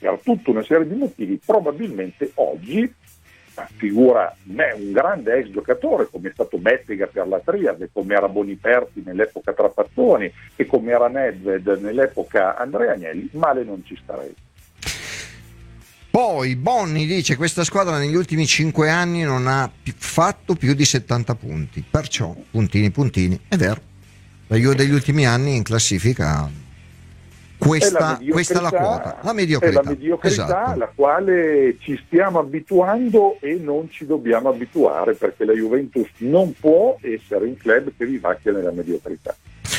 per tutta una serie di motivi probabilmente oggi figura un grande ex giocatore come è stato Bettega per la Triade, come era Boniperti nell'epoca Trapattoni e come era Nedved nell'epoca Andrea Agnelli, male non ci starei. Poi Bonni dice: questa squadra negli ultimi 5 anni non ha fatto più di 70 punti, perciò puntini, è vero, la Juve degli ultimi anni in classifica questa è la quota, la mediocrità, esatto, alla quale ci stiamo abituando e non ci dobbiamo abituare, perché la Juventus non può essere un club che vivacchia nella mediocrità.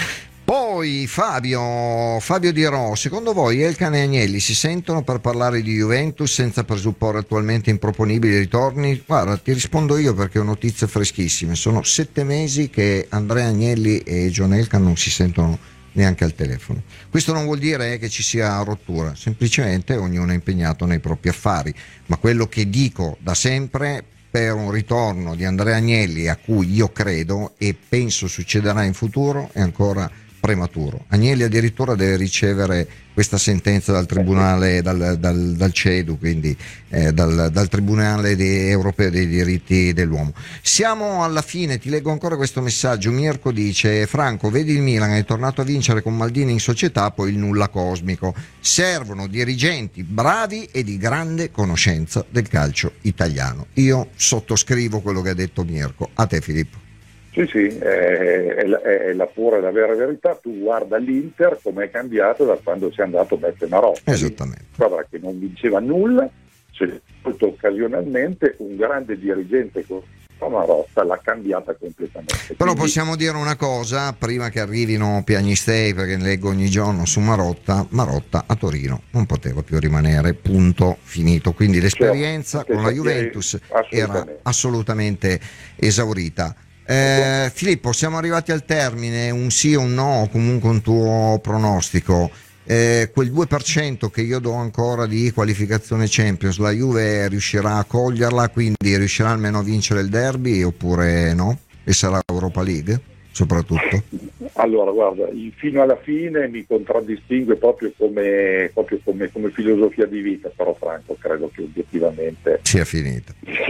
Poi Fabio dirò: secondo voi Elkann e Agnelli si sentono per parlare di Juventus senza presupporre attualmente improponibili ritorni? Guarda, ti rispondo io perché ho notizie freschissime. Sono 7 mesi che Andrea Agnelli e John Elkann non si sentono neanche al telefono. Questo non vuol dire che ci sia rottura, semplicemente ognuno è impegnato nei propri affari, ma quello che dico da sempre: per un ritorno di Andrea Agnelli, a cui io credo e penso succederà in futuro, è ancora prematuro. Agnelli addirittura deve ricevere questa sentenza dal tribunale, dal CEDU, quindi dal Tribunale Europeo dei diritti dell'uomo. Siamo alla fine, ti leggo ancora questo messaggio. Mirko dice: Franco, vedi il Milan è tornato a vincere con Maldini in società, poi il nulla cosmico. Servono dirigenti bravi e di grande conoscenza del calcio italiano. Io sottoscrivo quello che ha detto Mirko. A te Filippo. Sì, è la pura e la vera verità. Tu guarda l'Inter come è cambiato da quando c'è andato Beppe Marotta. Esattamente. Squadra che non vinceva nulla, c'è stato occasionalmente un grande dirigente con Marotta, l'ha cambiata completamente. Però possiamo dire una cosa, prima che arrivino piagnistei, perché ne leggo ogni giorno su Marotta a Torino non poteva più rimanere, punto, finito. Quindi l'esperienza con la Juventus era assolutamente esaurita. Filippo, siamo arrivati al termine, un sì o un no, o comunque un tuo pronostico. Quel 2% che io do ancora di qualificazione Champions, la Juve riuscirà a coglierla, quindi riuscirà almeno a vincere il derby oppure no? E sarà Europa League soprattutto? Allora guarda, fino alla fine mi contraddistingue proprio come filosofia di vita, però Franco credo che obiettivamente sia finita,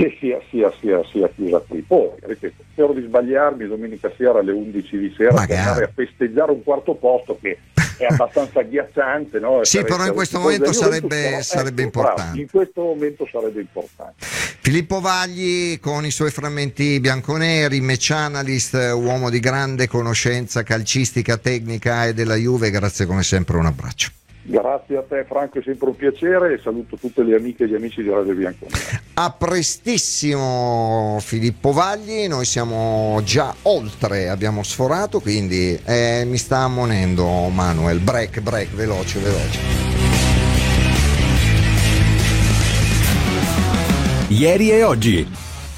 sia chiusa qui. Poi ripeto, spero di sbagliarmi, domenica sera alle 11 di sera per andare a festeggiare un quarto posto che è abbastanza agghiacciante, no? Sì, però in questo momento sarebbe importante. In questo momento sarebbe importante. Filippo Vagli con i suoi frammenti bianconeri, match analyst, uomo di grande conoscenza calcistica, tecnica e della Juve, grazie come sempre, un abbraccio. Grazie a te Franco, è sempre un piacere e saluto tutte le amiche e gli amici di Radio Bianconera. A prestissimo Filippo Vagli, noi siamo già oltre, abbiamo sforato, quindi mi sta ammonendo Manuel, break, veloce. Ieri e oggi.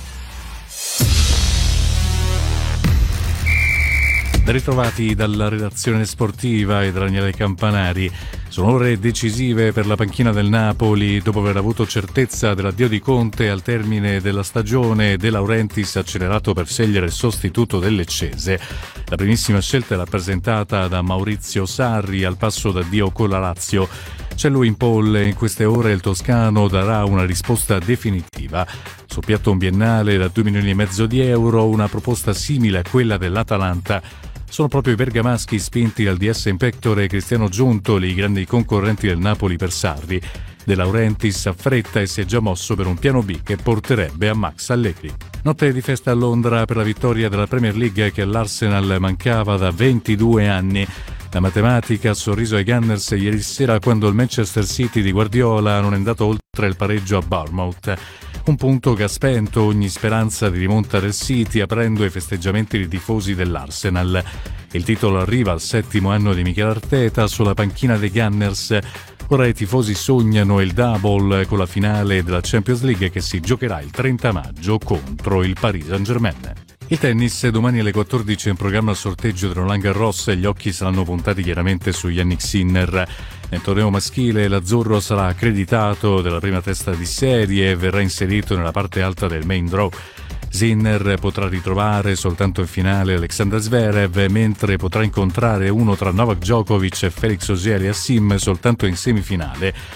Ritrovati dalla redazione sportiva e da Daniele Campanari. Sono ore decisive per la panchina del Napoli. Dopo aver avuto certezza dell'addio di Conte al termine della stagione, De Laurentiis ha accelerato per scegliere il sostituto del Leccese. La primissima scelta è rappresentata da Maurizio Sarri al passo d'addio con la Lazio. C'è lui in pole e in queste ore il toscano darà una risposta definitiva. Sul piatto un biennale da 2,5 milioni di euro, una proposta simile a quella dell'Atalanta. Sono proprio i bergamaschi spinti dal DS in pectore e Cristiano Giuntoli i grandi concorrenti del Napoli per Sarri. De Laurentiis affretta e si è già mosso per un piano B che porterebbe a Max Allegri. Notte di festa a Londra per la vittoria della Premier League che all'Arsenal mancava da 22 anni. La matematica ha sorriso ai Gunners ieri sera quando il Manchester City di Guardiola non è andato oltre il pareggio a Bournemouth. Un punto che ha spento ogni speranza di rimonta del City, aprendo i festeggiamenti dei tifosi dell'Arsenal. Il titolo arriva al 7° anno di Mikel Arteta sulla panchina dei Gunners. Ora i tifosi sognano il double con la finale della Champions League che si giocherà il 30 maggio contro il Paris Saint-Germain. Il tennis, domani alle 14 è in programma il sorteggio del Roland Garros e gli occhi saranno puntati chiaramente su Jannik Sinner. Nel torneo maschile l'azzurro sarà accreditato della prima testa di serie e verrà inserito nella parte alta del main draw. Sinner potrà ritrovare soltanto in finale Alexander Zverev, mentre potrà incontrare uno tra Novak Djokovic e Felix Auger-Aliassime soltanto in semifinale